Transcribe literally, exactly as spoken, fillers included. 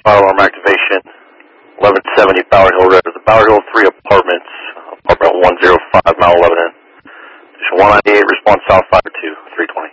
fire alarm activation. eleven seventy Bower Hill Road. The Bower Hill three Apartments. Apartment one oh five, mile eleven in. Station one ninety-eight, response south fire two, three twenty.